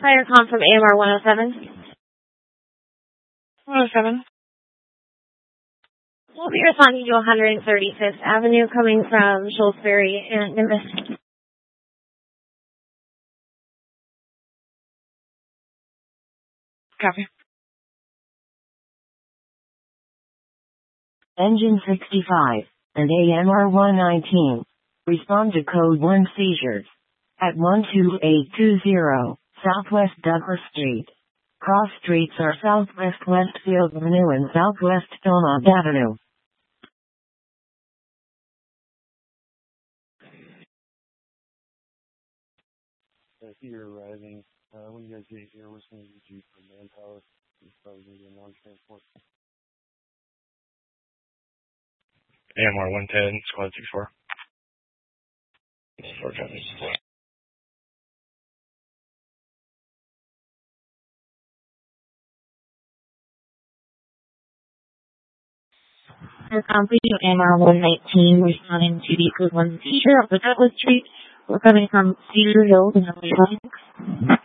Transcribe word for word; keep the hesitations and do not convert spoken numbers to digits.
Fire com from A M R one oh seven. one oh seven. We'll be responding to one thirty-fifth Avenue coming from Shullsbury and Nimbus. Copy. Engine sixty-five and A M R one nineteen. Respond to code one seizures. At one two eight two zero, Southwest Douglas Street. Cross streets are Southwest Westfield Avenue and Southwest Philmont Avenue. If you're arriving, uh, when you guys get here, we're just going to need you for manpower. It's probably going to be a non-transport. A M R one ten, Squad six four. four copies. Fire com from A M R one nineteen responding to the code one seizure of the Douglas Street. We're coming from Cedar Hills in L A.